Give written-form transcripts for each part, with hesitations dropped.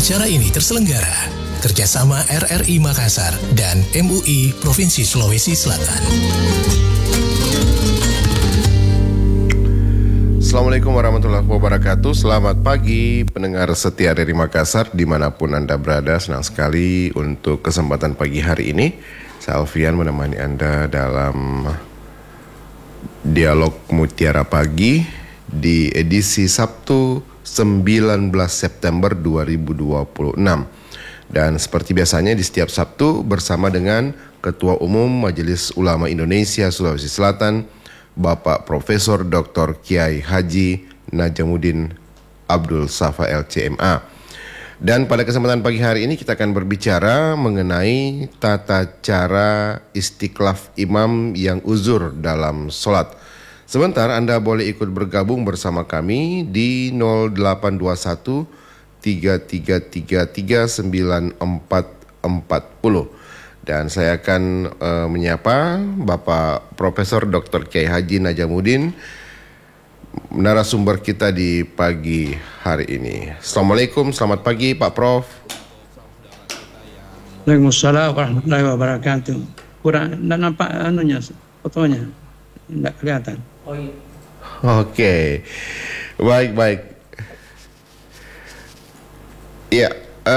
Acara ini terselenggara kerjasama RRI Makassar dan MUI Provinsi Sulawesi Selatan. Assalamualaikum warahmatullahi wabarakatuh. Selamat pagi pendengar setia RRI Makassar dimanapun Anda berada. Senang sekali untuk kesempatan pagi hari ini saya Alfian menemani Anda dalam Dialog Mutiara Pagi di edisi Sabtu 19 September 2026. Dan seperti biasanya di setiap Sabtu bersama dengan Ketua Umum Majelis Ulama Indonesia Sulawesi Selatan Bapak Profesor Dr. Kiai Haji Najamuddin Abdul Safa LCMA. Dan pada kesempatan pagi hari ini kita akan berbicara mengenai tata cara istiqlaf imam yang uzur dalam sholat. Sebentar Anda boleh ikut bergabung bersama kami di 0821 3333 9440. Dan saya akan menyapa Bapak Profesor Dr. Kiai Haji Najamuddin, narasumber kita di pagi hari ini. Assalamualaikum, selamat pagi Pak Prof. Waalaikumsalam warahmatullahi wabarakatuh. Kurang dan nampak fotonya, tidak kelihatan. Oke, baik. Ya,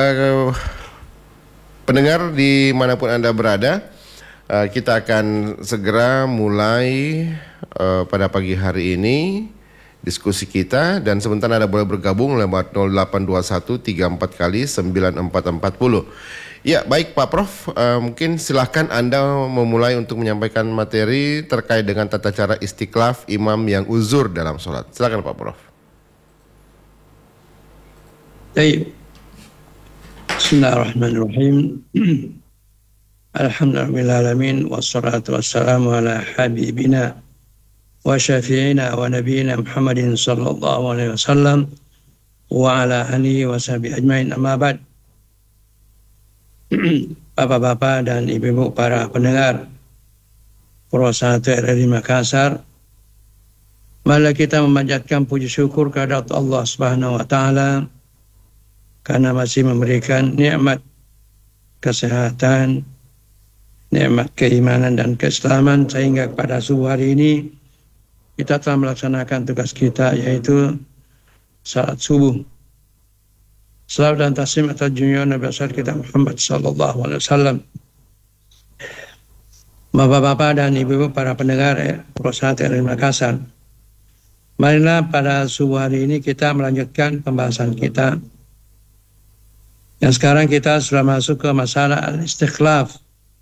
pendengar dimanapun Anda berada, kita akan segera mulai pada pagi hari ini diskusi kita. Dan sebentar Anda boleh bergabung lewat 0821 34 kali 9440. Ya, baik Pak Prof, mungkin silahkan Anda memulai untuk menyampaikan materi terkait dengan tata cara istiqlaf imam yang uzur dalam sholat. Silakan Pak Prof. Baik. Bismillahirrahmanirrahim. Alhamdulillahirrahmanirrahim. Wassalatu wassalamu ala habibina wa syafi'ina wa nabiyina Muhammadin sallallahu alaihi wasallam wa ala alihi wa sahbihi ajmain, amma ba'd. Bapak-bapak dan ibu-ibu para pendengar Pro 1 RRI Makassar, mari kita memanjatkan puji syukur kepada Allah Subhanahu wa taala karena masih memberikan nikmat kesehatan, nikmat keimanan dan keislaman, sehingga pada subuh hari ini kita telah melaksanakan tugas kita, yaitu salat subuh. Salawat dan taslim atas junjungan Nabi besar kita Muhammad sallallahu alaihi wasallam. Bapak-bapak dan ibu-ibu para pendengar Pro1 RRI Makassar, marilah pada subuh hari ini kita melanjutkan pembahasan kita. Yang sekarang kita sudah masuk ke masalah al-istikhlaf.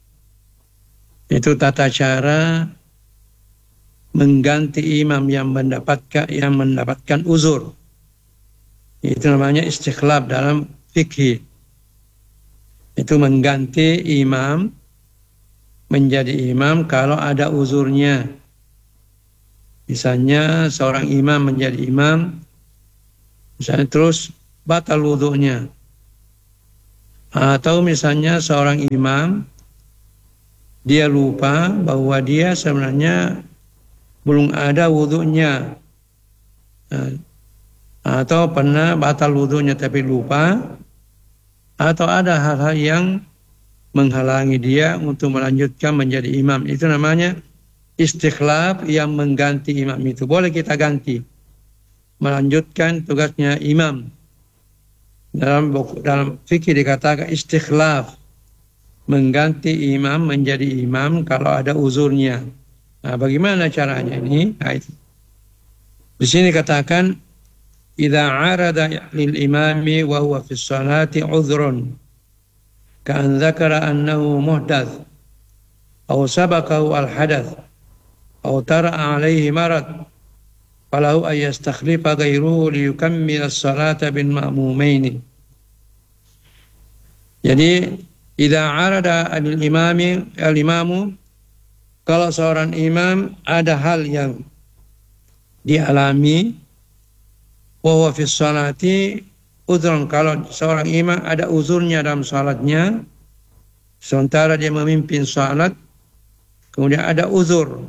Itu tata cara mengganti imam yang mendapatkan uzur. Itu namanya istikhlaf dalam fikih. Itu mengganti imam menjadi imam kalau ada uzurnya. Misalnya seorang imam menjadi imam, misalnya terus batal wudunya. Atau misalnya seorang imam dia lupa bahwa dia sebenarnya belum ada wudunya, atau pernah batal wudunya tapi lupa, atau ada hal-hal yang menghalangi dia untuk melanjutkan menjadi imam. Itu namanya istikhlaf yang mengganti imam. Itu boleh kita ganti, melanjutkan tugasnya imam. Dalam fikih dikatakan istikhlaf, mengganti imam menjadi imam kalau ada uzurnya. Nah, bagaimana caranya ini? Nah, itu. Di sini katakan idza arada lil imami wa huwa fi sholati udhrun ka'an dzakara annahu muhdath aw sabaqahu al hadath aw tara alaihi marad falahu ay yastakhlifa ghairuhu liyukammila as-salata bil ma'mumain. Jadi idza arada al-imamu, kalau seorang imam ada hal yang dialami, wa huwa fi sholati udhrun, kalau seorang imam ada uzurnya dalam salatnya, sementara dia memimpin salat, kemudian ada uzur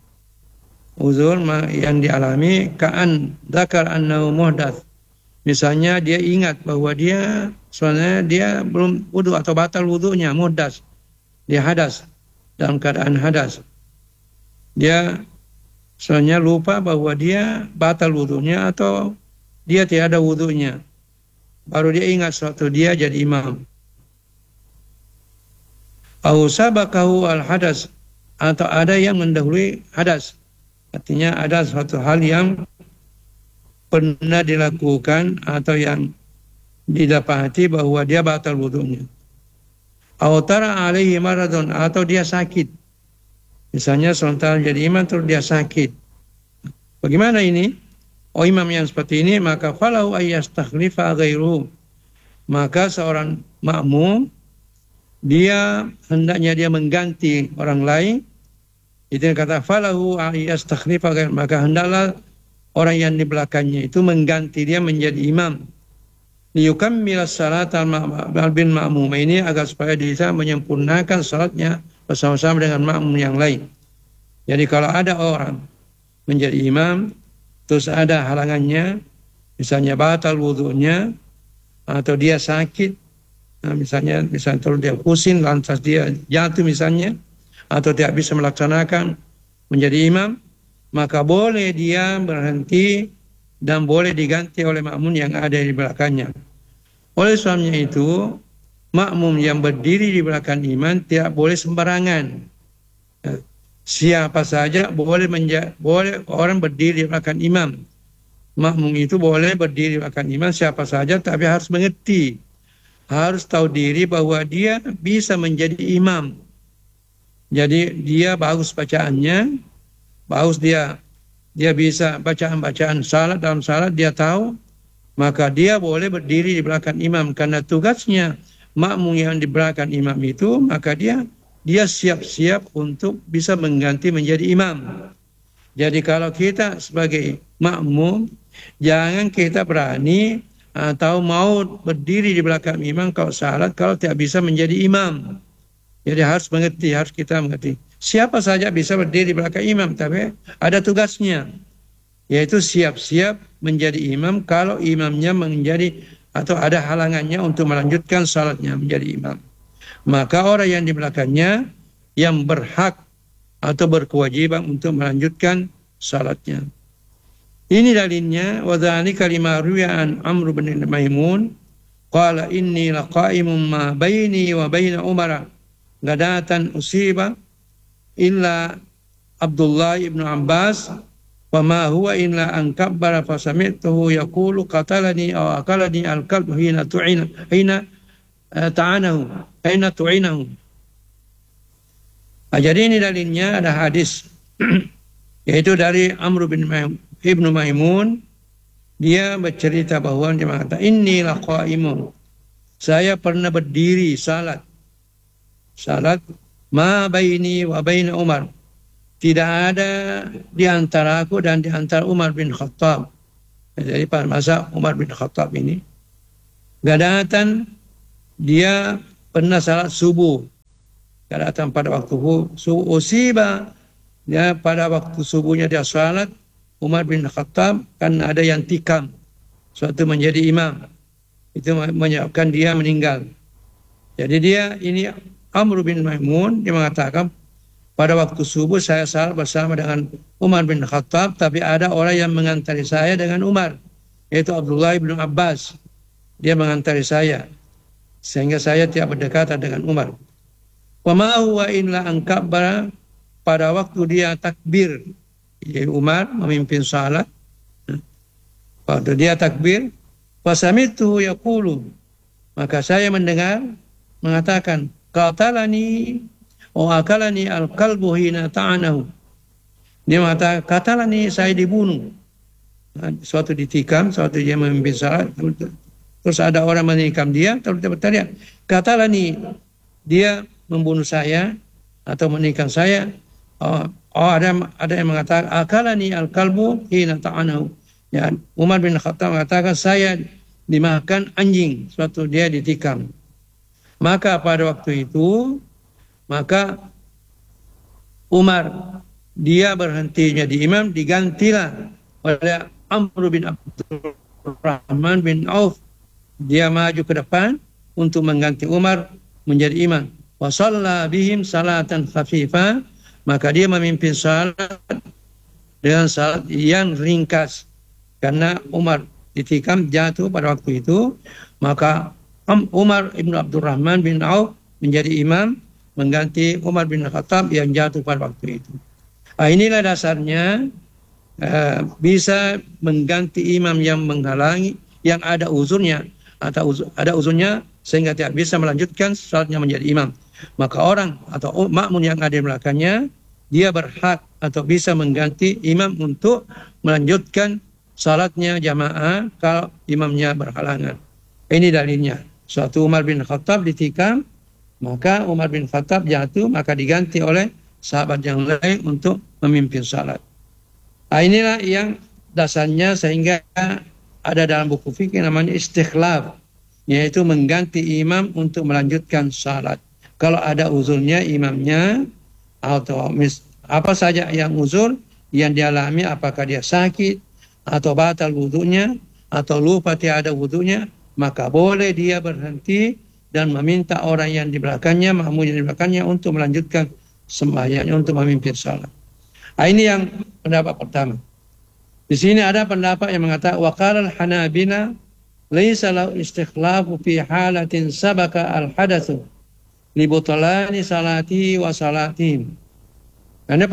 yang dialami, ka'an dzakar annahu muhdath, misalnya dia ingat bahwa dia soalnya dia belum wudu atau batal wudunya, muhdas, dia hadas, dalam keadaan hadas. Dia soalnya lupa bahwa dia batal wudunya atau dia tidak ada wudunya. Baru dia ingat suatu dia jadi imam. Au sabaqahu al-hadas, atau ada yang mendahului hadas. Artinya ada suatu hal yang pernah dilakukan atau yang didapati bahwa dia batal wudunya. Au tara alaihi maradun, atau dia sakit. Misalnya sementara jadi imam terus dia sakit. Bagaimana ini? Oh, imam yang seperti ini maka falahu ayyastakhlifa ghairuhu. Maka seorang makmum dia hendaknya dia mengganti orang lain. Itu yang kata falahu ayyastakhlifa ghairuhu, maka hendaklah orang yang di belakangnya itu mengganti dia menjadi imam. Liyukammilas salat al-bin ma'mum, ini agar supaya bisa menyempurnakan salatnya bersama-sama dengan makmum yang lain. Jadi kalau ada orang menjadi imam terus ada halangannya, misalnya batal wudunya atau dia sakit, nah, misalnya terus dia pusing lantas dia jatuh misalnya, atau tidak bisa melaksanakan menjadi imam, maka boleh dia berhenti dan boleh diganti oleh makmum yang ada di belakangnya. Oleh sebabnya itu, makmum yang berdiri di belakang imam tidak boleh sembarangan. Siapa saja boleh orang berdiri di belakang imam. Makmum itu boleh berdiri di belakang imam siapa saja, tapi harus mengerti, harus tahu diri bahwa dia bisa menjadi imam. Jadi dia bagus bacaannya, bagus dia bisa bacaan salat, dalam salat dia tahu, maka dia boleh berdiri di belakang imam. Karena tugasnya makmum yang di belakang imam itu, maka dia siap-siap untuk bisa mengganti menjadi imam. Jadi kalau kita sebagai makmum, jangan kita berani atau mau berdiri di belakang imam kalau salat, kalau tidak bisa menjadi imam. Jadi harus kita mengerti. Siapa saja bisa berdiri di belakang imam, tapi ada tugasnya, yaitu siap-siap menjadi imam kalau imamnya menjadi atau ada halangannya untuk melanjutkan salatnya menjadi imam. Maka orang yang di belakangnya yang berhak atau berkewajiban untuk melanjutkan salatnya. Ini dalilnya, wa dzalika lima ruwiya an Amr bin Maimun qala inni laqaimun ma baini wa baina Umar gadatan usiba illa Abdullah ibn Abbas wa ma huwa illa an kabbara fa sami'tuhu yaqulu qatalani aw akalani al-kalb hina tu'inahu. Jadi ini dalilnya ada hadis yaitu dari Amr bin Ibnu Maimun. Dia bercerita bahwa dia mengatakan inni laqaimun, saya pernah berdiri salat ma baini wa baina Umar, tidak ada di antara aku dan di antara Umar bin Khattab. Jadi pada masa Umar bin Khattab ini gadatan dia pernah salat subuh, gadatan pada waktu subuh usiba, dia pada waktu subuhnya dia salat, Umar bin Khattab kan ada yang tikam suatu menjadi imam, itu menyebabkan dia meninggal. Jadi dia ini Amr bin Maimun, dia mengatakan pada waktu subuh saya salat bersama dengan Umar bin Khattab, tapi ada orang yang mengantari saya dengan Umar, yaitu Abdullah bin Abbas. Dia mengantari saya sehingga saya tidak berdekatan dengan Umar. Wa ma huwa illa an kabbara, pada waktu dia takbir, jadi Umar memimpin salat, waktu dia takbir, fasamitu yaqulu, maka saya mendengar mengatakan qatalani wa akalani al-qalbu hina ta'anahu. Dia mengatakan qatalani, saya dibunuh. Suatu ditikam, suatu dia memimpin salat, terus ada orang menikam dia, terus dia bertanya, qatalani, dia membunuh saya atau menikam saya. Ada yang mengatakan akalani al-qalbu hina ta'anahu. Ya, Umar bin Khattab mengatakan saya dimakan anjing suatu dia ditikam. Maka pada waktu itu, maka Umar dia berhenti jadi imam, digantilah oleh Amr bin Abdurrahman bin Auf dia maju ke depan untuk mengganti Umar menjadi imam. Wa shalla bihim salatan khafifah, maka dia memimpin salat dengan salat yang ringkas. Karena Umar ditikam jatuh pada waktu itu, maka Umar ibn Abdurrahman bin Auf menjadi imam mengganti Umar bin Khattab yang jatuh pada waktu itu. Inilah dasarnya bisa mengganti imam yang menghalangi, yang ada uzurnya atau ada uzurnya sehingga tidak bisa melanjutkan salatnya menjadi imam. Maka orang atau makmum yang ada di belakangnya, dia berhak atau bisa mengganti imam untuk melanjutkan salatnya jamaah kalau imamnya berhalangan. Ini dalilnya. Suatu Umar bin Khattab ditikam, maka Umar bin Khattab jatuh, maka diganti oleh sahabat yang lain untuk memimpin salat. Inilah yang dasarnya sehingga ada dalam buku fikih namanya istikhlaf, yaitu mengganti imam untuk melanjutkan salat. Kalau ada uzurnya imamnya atau apa saja yang uzur yang dialami, apakah dia sakit atau batal wudunya atau lupa tiada wudunya, maka boleh dia berhenti dan meminta orang yang di belakangnya, makmum yang di belakangnya untuk melanjutkan sembahyangnya, untuk memimpin salat. Ini yang pendapat pertama. Di sini ada pendapat yang mengatakan waqala al-Hanabila laisa lahu istikhlafu fi halatin sabaka al-hadatsu li butlani salati wa salatihim. Ini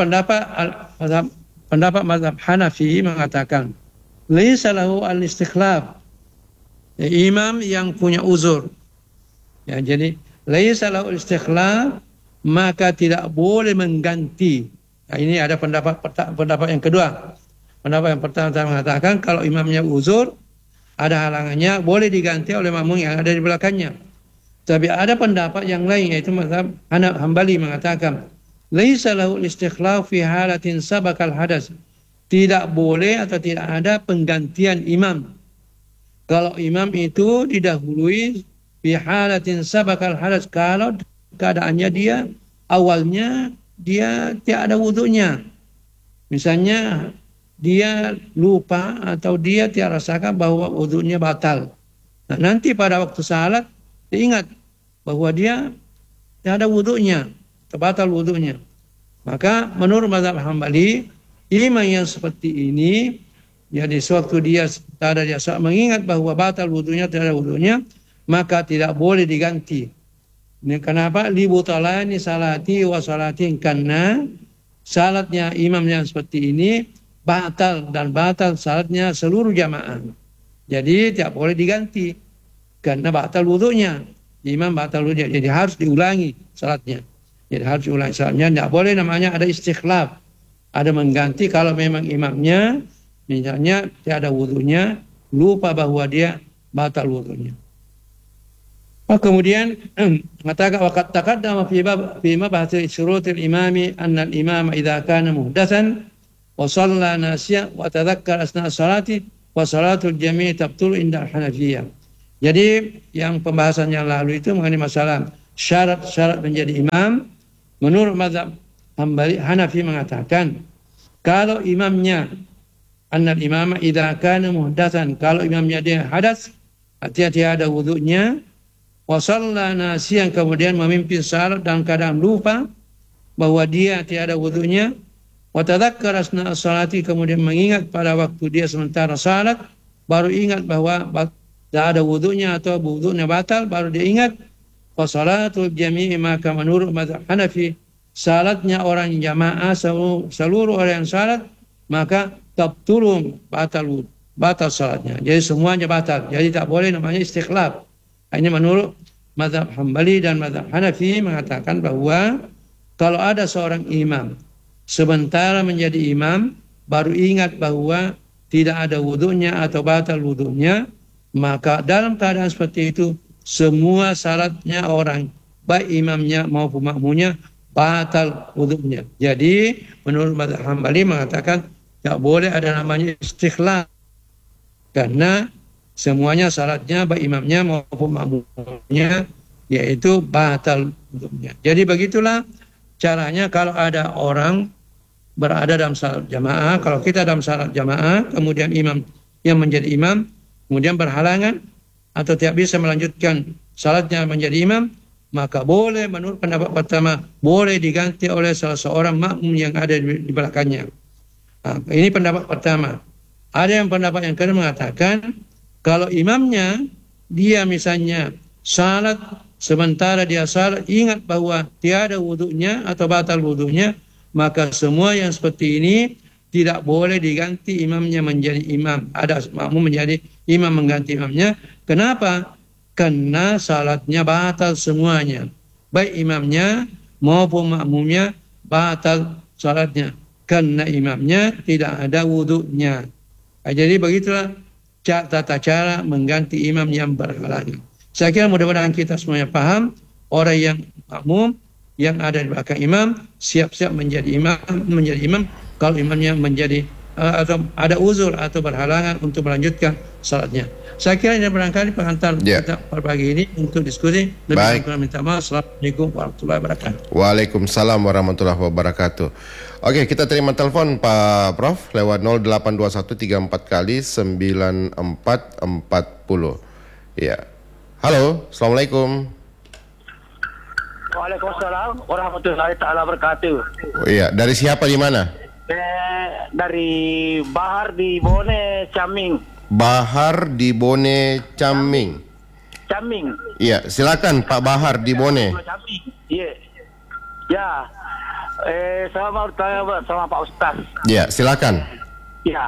pendapat mazhab Hanafi mengatakan laisa lahu al-istikhlaf, ya, imam yang punya uzur. Ya, jadi laisa lahu al-istikhlaf, maka tidak boleh mengganti. Nah, ini ada pendapat yang kedua. Pendapat yang pertama mengatakan kalau imamnya uzur, ada halangannya, boleh diganti oleh makmum yang ada di belakangnya. Tapi ada pendapat yang lain, yaitu mazhab Hambali mengatakan laisa lahu istikhlaf fi halatin sabaqal hadas. Tidak boleh atau tidak ada penggantian imam kalau imam itu didahului fi halatin sabaqal hadas, kalau keadaannya dia awalnya dia tidak ada wudunya. Misalnya dia lupa atau dia tidak rasakan bahwa wudunya batal. Nah, nanti pada waktu salat dia ingat bahwa dia tidak ada wudunya, batal wudunya. Maka menurut mazhab Hambali, imam yang seperti ini, jadi sewaktu dia ada dia mengingat bahwa batal wudunya, tidak ada wudunya, maka tidak boleh diganti. Ini kenapa? Libutalani salati wa salatin, karena salatnya imam yang seperti ini batal, dan batal salatnya seluruh jamaah. Jadi tidak boleh diganti karena batal wudunya. Imam batal wudunya, jadi harus diulangi salatnya. Jadi harus diulangi salatnya. Tidak boleh namanya ada istikhlaf, ada mengganti kalau memang imamnya misalnya tidak ada wudunya, lupa bahwa dia batal wudunya. Kemudian mengatakan waqad taqaddama fi mabhathi syurutil imami anna al-imama idza kana muhdatsan wa shalla nasiyan wa tadhakkara asna salati wa salatul jami' tabtul inda al-Hanafiyah. Jadi yang pembahasan yang lalu itu mengenai masalah syarat-syarat menjadi imam, menurut mazhab Hanafi mengatakan kalau imamnya anna al-imama idza kana muhdatsan, kalau imamnya dia hadas, artinya dia ada wudunya, wasalla nasiyan, kemudian memimpin salat dalam keadaan lupa bahwa dia tiada wudunya, wa tadzakkara asna salati, kemudian mengingat pada waktu dia sementara salat, baru ingat bahwa tidak ada wudunya atau wudunya batal, baru dia ingat, wa salatul jami'i, maka menurut mazhab Hanafi salatnya orang jamaah, seluruh orang yang salat, maka tabtulum, batal salatnya. Jadi semuanya batal. Jadi tak boleh namanya istikhlaf. Ini menurut mazhab Hambali dan mazhab Hanafi mengatakan bahwa kalau ada seorang imam sementara menjadi imam baru ingat bahwa tidak ada wudunya atau batal wudunya, maka dalam keadaan seperti itu semua salatnya orang, baik imamnya maupun makmumnya, batal wudunya. Jadi menurut mazhab Hambali mengatakan tidak boleh ada namanya istikhlaf, karena semuanya salatnya baik imamnya maupun makmumnya yaitu batal wudunya. Jadi begitulah caranya kalau ada orang berada dalam salat jamaah. Kalau kita dalam salat jamaah kemudian imam yang menjadi imam kemudian berhalangan, atau tidak bisa melanjutkan salatnya menjadi imam, maka boleh, menurut pendapat pertama, boleh diganti oleh salah seorang makmum yang ada di belakangnya. Nah, ini pendapat pertama. Ada yang pendapat yang kedua mengatakan kalau imamnya dia misalnya salat, sementara dia salat ingat bahwa tiada wudunya atau batal wudunya, maka semua yang seperti ini tidak boleh diganti imamnya menjadi imam. Ada makmum menjadi imam mengganti imamnya. Kenapa? Karena salatnya batal semuanya. Baik imamnya maupun makmumnya batal salatnya. Karena imamnya tidak ada wudunya. Jadi begitulah tata cara mengganti imam yang berhalangan. Saya kira mudah-mudahan kita semuanya paham. Orang yang makmum yang ada di belakang imam siap-siap menjadi imam kalau imamnya menjadi atau ada uzur atau berhalangan untuk melanjutkan salatnya. Saya kira ini barangkali pengantar kita pada pagi ini untuk diskusi. Lebih kurang minta maaf. Assalamualaikum warahmatullahi wabarakatuh. Waalaikumsalam warahmatullahi wabarakatuh. Oke, kita terima telepon Pak Prof lewat 0821 34 kali 9440. Ya. Halo, Assalamualaikum. Waalaikumsalam warahmatullahi taala wabarakatuh. Oh, iya, dari siapa di mana? Dari Bahar di Bone Caming. Bahar di Bone Caming. Caming. Iya, silakan Pak Bahar di Bone. Caming. Iya. Ya. Saya mau tanya sama Pak Ustaz. Ya, silakan. Ya.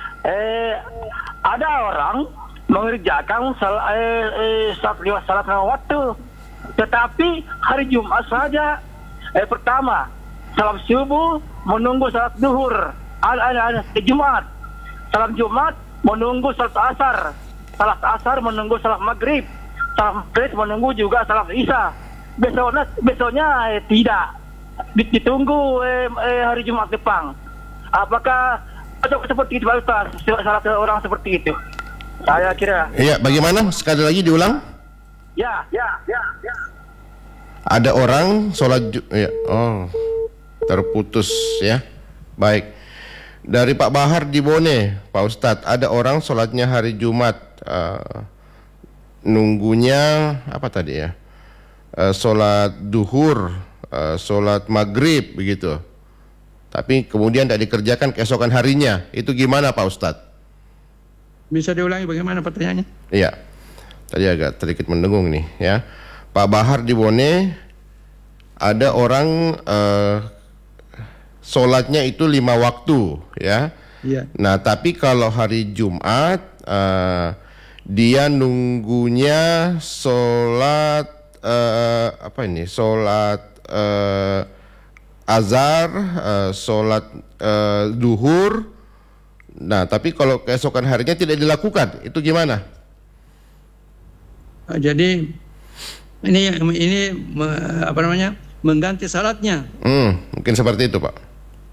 Ada orang mengerjakan salat waktu, tetapi hari Jumat saja. Pertama, salam subuh menunggu salat duhur. Jumat. Salam Jumat menunggu salat asar. Salat asar menunggu salat maghrib. Salat maghrib menunggu juga salat isya. Besoknya tidak. Ditunggu hari Jumat depan. Apakah seperti itu Pak Ustaz? Salah seorang seperti itu. Saya kira. Iya, bagaimana? Sekali lagi diulang. Ya. Ada orang sholat terputus ya. Baik. Dari Pak Bahar di Bone, Pak Ustadz, ada orang sholatnya hari Jumat, nunggunya apa tadi ya? Sholat duhur, sholat maghrib begitu. Tapi kemudian tidak dikerjakan keesokan harinya. Itu gimana Pak Ustadz? Bisa diulangi bagaimana pertanyaannya? Iya. Tadi agak sedikit mendengung nih ya. Pak Bahar di Bone, ada orang sholatnya itu 5 waktu ya. Iya. Nah tapi kalau hari Jumat dia nunggunya sholat sholat azhar, sholat duhur. Nah tapi kalau keesokan harinya tidak dilakukan, itu gimana? Jadi ini mengganti salatnya. Mungkin seperti itu Pak.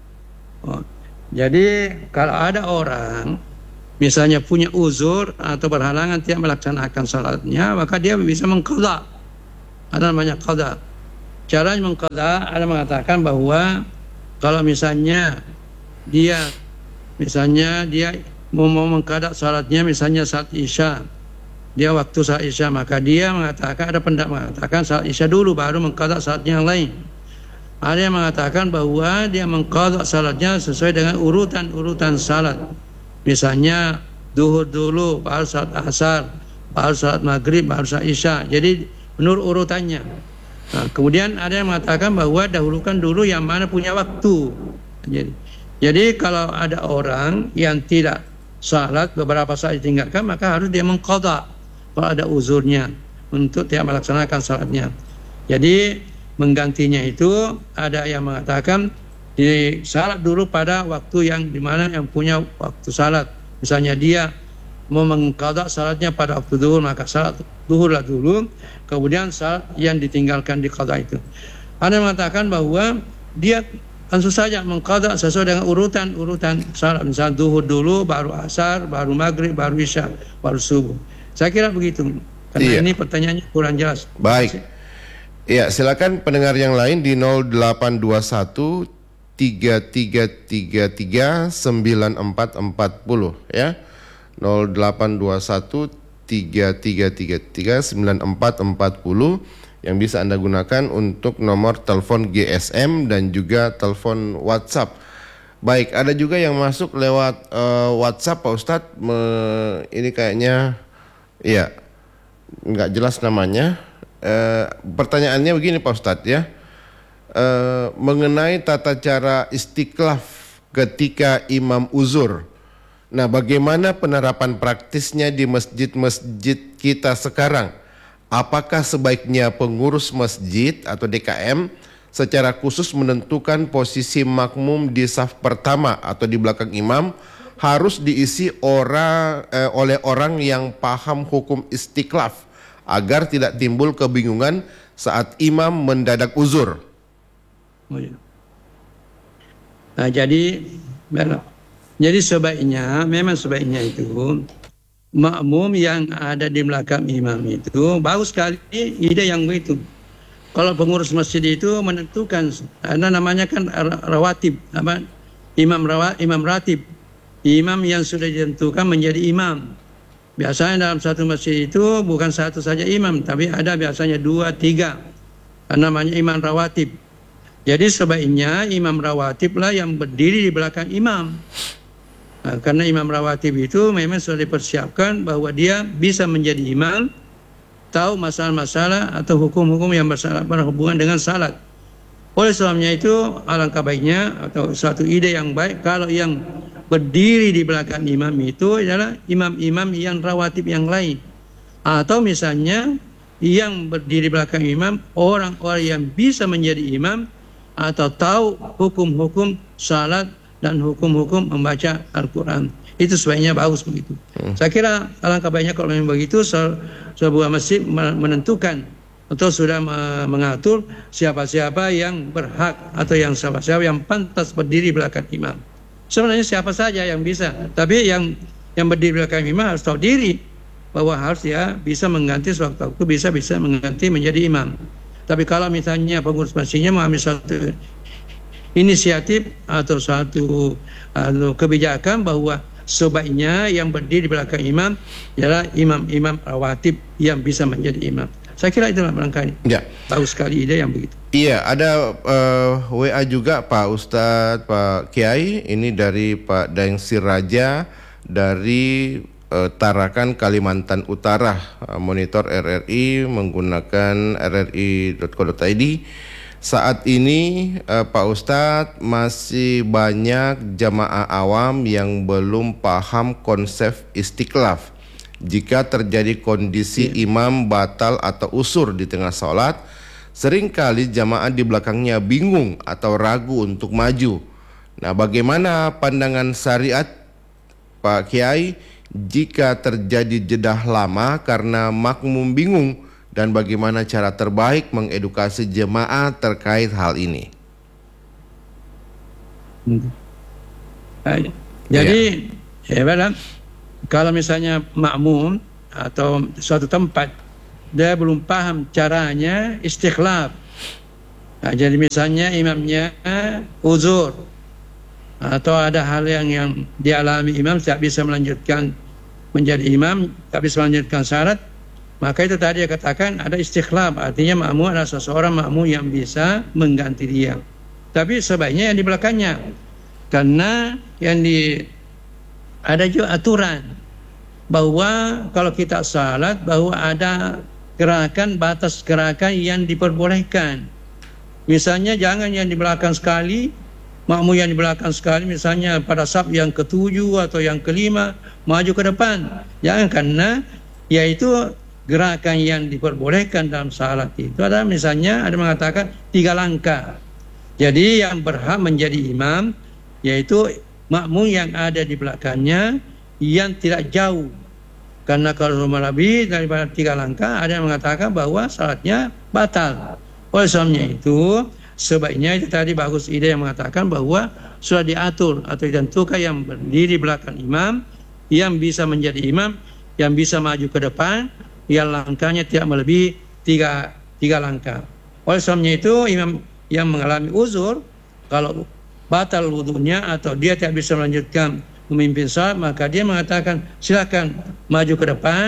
Jadi kalau ada orang misalnya punya uzur atau berhalangan tidak melaksanakan salatnya, maka dia bisa mengqadha. Ada namanya qadha. Cara mengqadha ada mengatakan bahwa kalau misalnya dia mau mengqadha salatnya, misalnya salat Isya, dia waktu salat Isya, maka dia mengatakan, ada pendapat mengatakan salat Isya dulu baru mengqadha salatnya yang lain. Ada yang mengatakan bahwa dia mengqadha salatnya sesuai dengan urutan salat. Misalnya duhur dulu, baru salat asar, baru salat maghrib, baru salat Isya. Jadi menurut urutannya. Nah, kemudian ada yang mengatakan bahwa dahulukan dulu yang mana punya waktu. Jadi kalau ada orang yang tidak salat beberapa saat ditinggalkan, maka harus dia mengqadha kalau ada uzurnya untuk tidak melaksanakan salatnya. Jadi menggantinya itu ada yang mengatakan di salat dulu pada waktu yang dimana yang punya waktu salat. Misalnya dia mau mengqadha salatnya pada waktu duhur, maka salat duhurlah dulu, kemudian salat yang ditinggalkan di qadha itu. Ada yang mengatakan bahwa dia langsung saja mengqadha sesuai dengan urutan salat. Misalnya duhur dulu, baru asar, baru maghrib, baru isya, baru subuh. Saya kira begitu. Karena ini pertanyaannya kurang jelas. Baik. Ya, silakan pendengar yang lain di 0821 3333 9440 ya. 0821 9440 yang bisa Anda gunakan untuk nomor telepon GSM dan juga telepon WhatsApp. Baik, ada juga yang masuk lewat WhatsApp Pak Ustadz. Ini kayaknya ya nggak jelas namanya. Pertanyaannya begini Pak Ustadz ya, mengenai tata cara istiqlaf ketika imam uzur. Nah, bagaimana penerapan praktisnya di masjid-masjid kita sekarang? Apakah sebaiknya pengurus masjid atau DKM secara khusus menentukan posisi makmum di saf pertama atau di belakang imam harus diisi oleh orang yang paham hukum istiqlaf agar tidak timbul kebingungan saat imam mendadak uzur? Nah, jadi memang sebaiknya itu makmum yang ada di belakang imam itu bagus sekali ide yang begitu. Kalau pengurus masjid itu menentukan, ada namanya kan rawatib, imam ratib, imam yang sudah ditentukan menjadi imam. Biasanya dalam satu masjid itu bukan satu saja imam, tapi ada biasanya 2, 3, namanya imam rawatib. Jadi sebaiknya imam rawatib lah yang berdiri di belakang imam. Nah, karena imam rawatib itu memang sudah dipersiapkan bahwa dia bisa menjadi imam, tahu masalah-masalah atau hukum-hukum yang berhubungan dengan salat. Oleh sebabnya itu alangkah baiknya atau suatu ide yang baik kalau yang berdiri di belakang imam itu adalah imam-imam yang rawatib yang lain. Atau misalnya yang berdiri di belakang imam orang-orang yang bisa menjadi imam atau tahu hukum-hukum salat dan hukum-hukum membaca Al-Quran. Itu sebaiknya bagus begitu. Saya kira alangkah baiknya kalau memang begitu sebuah masjid menentukan atau sudah mengatur siapa-siapa yang berhak atau siapa-siapa yang pantas berdiri belakang imam. Sebenarnya siapa saja yang bisa, tapi yang berdiri belakang imam harus tahu diri bahwa harus dia bisa mengganti sewaktu-waktu, bisa mengganti menjadi imam. Tapi kalau misalnya pengurus masjidnya mengambil satu inisiatif atau suatu kebijakan bahwa sebaiknya yang berdiri di belakang imam adalah imam-imam rawatib yang bisa menjadi imam. Saya kira itulah barangkali. Ya. Bagus sekali ide yang begitu. Iya, ada WA juga Pak Ustadz, Pak Kiai, ini dari Pak Daeng Siraja dari Tarakan, Kalimantan Utara, monitor RRI menggunakan rri.co.id. Saat ini Pak Ustadz, masih banyak jamaah awam yang belum paham konsep istiqlaf. Jika terjadi kondisi imam batal atau usur di tengah sholat, seringkali jamaah di belakangnya bingung atau ragu untuk maju. Nah, bagaimana pandangan syariat Pak Kiai jika terjadi jedah lama karena makmum bingung, dan bagaimana cara terbaik mengedukasi jemaah terkait hal ini? Jadi, kalau misalnya makmum atau suatu tempat dia belum paham caranya istiqlaf. Nah, jadi misalnya imamnya uzur atau ada hal yang dialami imam tidak bisa melanjutkan menjadi imam, tak bisa melanjutkan syarat, maka itu tadi dia katakan ada istikhlaf, artinya makmum adalah seseorang makmum yang bisa mengganti dia. Tapi sebaiknya yang di belakangnya, karena ada juga aturan bahwa kalau kita salat bahwa ada batas gerakan yang diperbolehkan. Misalnya jangan yang di belakang sekali, makmum yang di belakang sekali, misalnya pada saf yang ke-7 atau yang ke-5 maju ke depan. Jangan, karena yaitu gerakan yang diperbolehkan dalam salat itu adalah misalnya ada mengatakan 3 langkah. Jadi yang berhak menjadi imam yaitu makmum yang ada di belakangnya yang tidak jauh. Karena kalau lebih daripada 3 langkah ada yang mengatakan bahwa salatnya batal. Oleh sebabnya itu sebaiknya itu tadi bagus ide yang mengatakan bahwa sudah diatur atau ditentukan yang berdiri belakang imam, yang bisa menjadi imam, yang bisa maju ke depan, yang langkahnya tidak melebihi 3 langkah. Oleh sebabnya itu imam yang mengalami uzur, kalau batal wudunya atau dia tidak bisa melanjutkan memimpin salat, maka dia mengatakan silakan maju ke depan,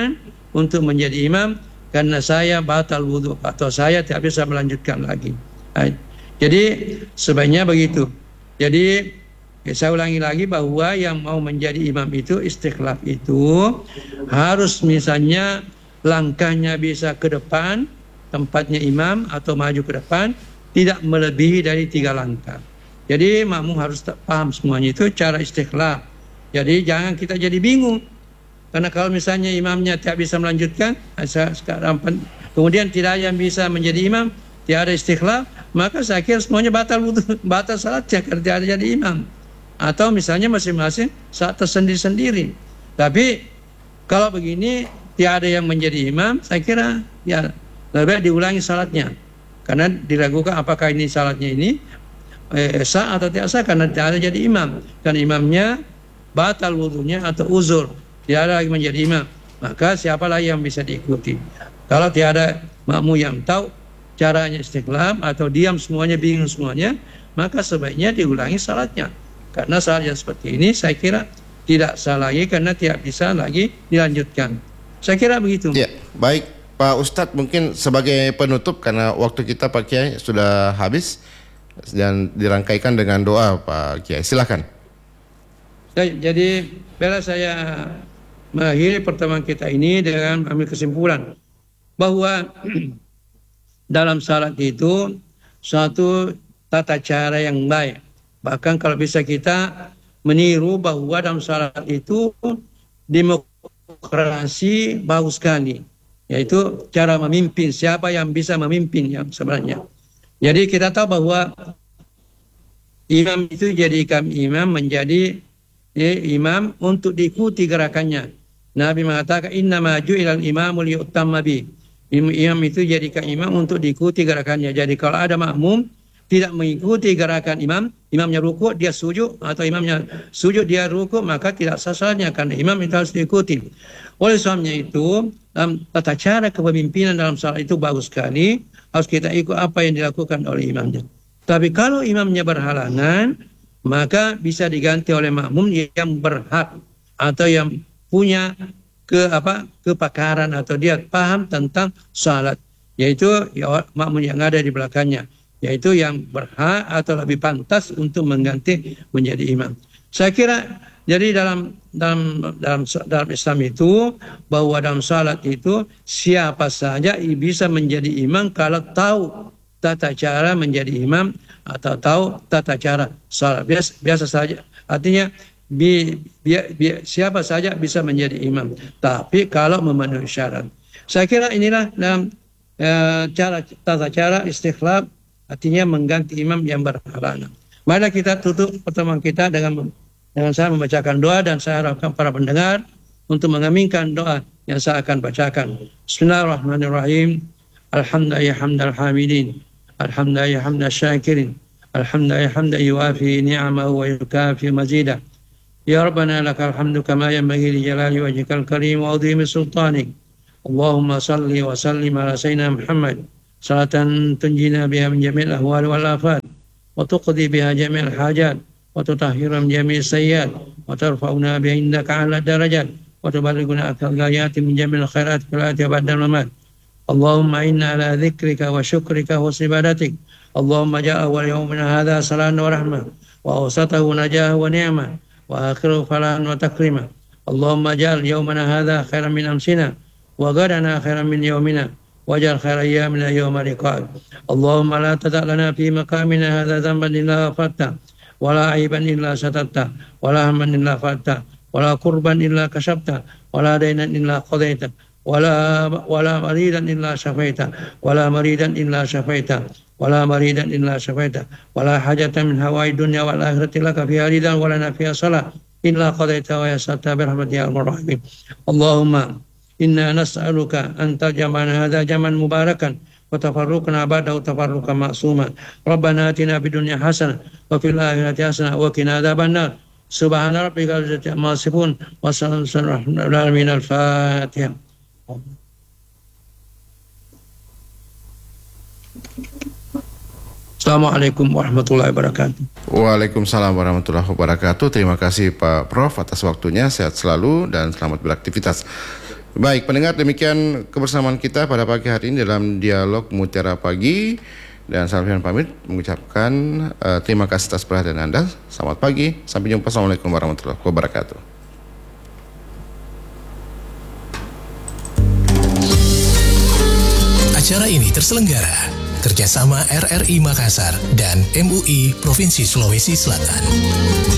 untuk menjadi imam karena saya batal wudhu atau saya tidak bisa melanjutkan lagi. Jadi sebaiknya begitu. Jadi saya ulangi lagi bahwa yang mau menjadi imam itu istikhlaf itu harus misalnya langkahnya bisa ke depan tempatnya imam atau maju ke depan, tidak melebihi dari 3 langkah. Jadi makmum harus paham semuanya itu cara istikhlaf. Jadi jangan kita jadi bingung. Karena kalau misalnya imamnya tidak bisa melanjutkan, kemudian tidak ada yang bisa menjadi imam, tidak ada istikhlaf, maka saya kira semuanya batal salatnya karena tidak ada jadi imam. Atau misalnya masing-masing saat tersendiri-sendiri. Tapi kalau begini tidak ada yang menjadi imam, saya kira ya lebih baik diulangi salatnya. Karena diragukan apakah ini salatnya ini sah atau tidak sah karena tidak ada jadi imam. Karena imamnya batal wudunya atau uzur, tidak ada lagi menjadi imam. Maka siapa lagi yang bisa diikuti? Kalau tidak ada makmum yang tahu caranya istikhlaf atau diam semuanya, bingung semuanya, maka sebaiknya diulangi salatnya. Karena salat yang seperti ini saya kira tidak sah lagi karena tidak bisa lagi dilanjutkan. Saya kira begitu. Ya, baik Pak Ustadz, mungkin sebagai penutup karena waktu kita Pak Kiai sudah habis dan dirangkaikan dengan doa Pak Kiai. Silakan. Jadi bila saya mengakhiri pertemuan kita ini dengan ambil kesimpulan bahwa dalam salat itu suatu tata cara yang baik. Bahkan kalau bisa kita meniru bahwa dalam salat itu demokrasi bagus sekali. Yaitu cara memimpin, siapa yang bisa memimpin yang sebenarnya. Jadi kita tahu bahwa imam itu jadikan imam menjadi imam untuk diikuti gerakannya. Nabi mengatakan innama ju'ilal imamu liyutamma bi. Imam itu jadikan imam untuk diikuti gerakannya. Jadi kalau ada makmum tidak mengikuti gerakan imam, imamnya rukuk dia sujud atau imamnya sujud dia rukuk, maka tidak sah salatnya karena imam itu harus diikuti. Oleh sebabnya itu tata cara kepemimpinan dalam salat itu bagus sekali, harus kita ikut apa yang dilakukan oleh imamnya. Tapi kalau imamnya berhalangan, maka bisa diganti oleh makmum yang berhak atau yang punya kepakaran atau dia paham tentang salat, yaitu makmum yang ada di belakangnya, yaitu yang berhak atau lebih pantas untuk mengganti menjadi imam. Saya kira jadi dalam Islam itu bahwa dalam salat itu siapa saja bisa menjadi imam kalau tahu tata cara menjadi imam atau tahu tata cara salat. Biasa saja. Artinya siapa saja bisa menjadi imam. Tapi kalau memenuhi syarat. Saya kira inilah dalam tata cara istikhlaf, artinya mengganti imam yang berhalangan. Mari kita tutup pertemuan kita dengan saya membacakan doa dan saya harapkan para pendengar untuk mengaminkan doa yang saya akan bacakan. Bismillahirrahmanirrahim. Alhamdulillah hamdal hamidin. Alhamdulillah hamdal syakirin. Alhamdulillah hamdan yuwafi ni'amahu wa yukafi mazidah. Ya Rabbana lakal hamdu kama yanbaghi li jalali wajhikal karim wa 'azimi sultanik. Allahumma salli wa sallim ala sayyidina Muhammad salatan tunjina biha min jami'il ahwal wal afat wa tuqdi biha jami'il hajat wa tutahhiru min jami'is sayyi'at wa tarfa'una biha indaka 'ala darajat wa tuballighuna akal ghayati min jami'il khairat fil hayati wa ba'dal mamat. Allahumma inna ala dzikrika wa syukrika wa ibadatik. Allahumma ja'a wal yawmina hadha salan wa rahmah wa awsatahu najah wa ni'mah wa akhiru falahan wa takrima. Allahumma ja'al yawmana hadha khairan min amsina wa ghadana khairan min yawmina waj'al khairan ayyamina yawma liqa'ik. Allahumma la tada' lana fi maqamina hadha dhanban illa ghafarta wa la 'aiban illa satarta wa la hamman illa farta wa la qurban illa kasabta wa la daynan illa qadaita wa la maridan illa shafaita wa la maridan illa shafaita wa la maridan illa shafaita wa la hajatan min hawa'i dunya wal akhirati laka fiha ridan wa lana fiha salah illa qadaita wa yassarta bi rahmatika ya arhamar rahimin. Allahumma inna nas'aluka an taj'alana hadha jaman mubarakan wa tafarruqna ba'dahu tafarruqan ma'suma. Rabbana atina fid dunya hasanah wa fil akhirati hasanah wa qina adzabannar. Subhana rabbika rabbil izzati amma yasifun wa salamun alal alamin. Al-Fatihah. Assalamualaikum warahmatullahi wabarakatuh. Waalaikumsalam warahmatullahi wabarakatuh. Terima kasih Pak Prof atas waktunya. Sehat selalu dan selamat beraktivitas. Baik, pendengar, demikian kebersamaan kita pada pagi hari ini dalam dialog Mutiara Pagi. Dan Salvian pamit mengucapkan terima kasih atas perhatian Anda. Selamat pagi, sampai jumpa. Assalamualaikum warahmatullahi wabarakatuh. Acara ini terselenggara kerjasama RRI Makassar dan MUI Provinsi Sulawesi Selatan.